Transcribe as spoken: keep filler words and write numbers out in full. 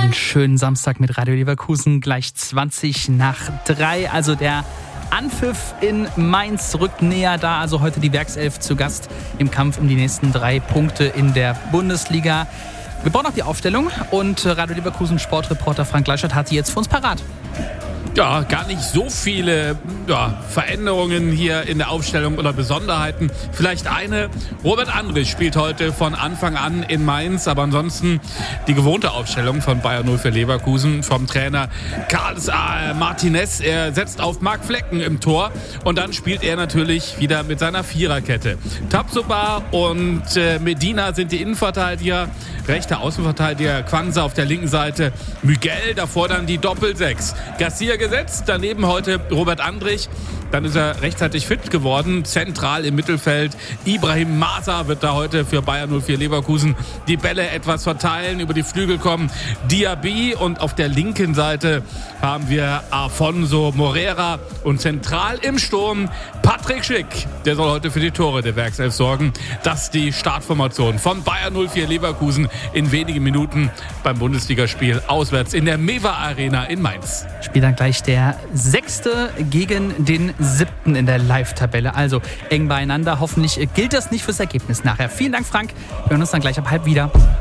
Einen schönen Samstag mit Radio Leverkusen, gleich zwanzig nach drei. Also der Anpfiff in Mainz rückt näher, da also heute die Werkself zu Gast im Kampf um die nächsten drei Punkte in der Bundesliga. Wir bauen noch die Aufstellung und Radio Leverkusen Sportreporter Frank Gleichert hat sie jetzt für uns parat. Ja, gar nicht so viele ja, Veränderungen hier in der Aufstellung oder Besonderheiten. Vielleicht eine. Robert Andrich spielt heute von Anfang an in Mainz, aber ansonsten die gewohnte Aufstellung von Bayer null vier Leverkusen vom Trainer Carlos Martinez. Er setzt auf Marc Flecken im Tor und dann spielt er natürlich wieder mit seiner Viererkette. Tapsoba und äh, Medina sind die Innenverteidiger, rechter Außenverteidiger Quanza auf der linken Seite, Miguel, davor dann die Doppelsechs. Garcia gesetzt, daneben heute Robert Andrich. Dann ist er rechtzeitig fit geworden, zentral im Mittelfeld. Ibrahim Masa wird da heute für Bayer null vier Leverkusen die Bälle etwas verteilen, über die Flügel kommen Diaby und auf der linken Seite haben wir Afonso Moreira und zentral im Sturm Patrick Schick. Der soll heute für die Tore der Werkself sorgen. Das ist die Startformation von Bayer null vier Leverkusen in wenigen Minuten beim Bundesligaspiel auswärts in der Mewa Arena in Mainz. Spielt dann gleich der Sechste gegen den Siebten in der Live-Tabelle. Also eng beieinander. Hoffentlich gilt das nicht fürs Ergebnis nachher. Vielen Dank, Frank. Wir hören uns dann gleich ab halb wieder.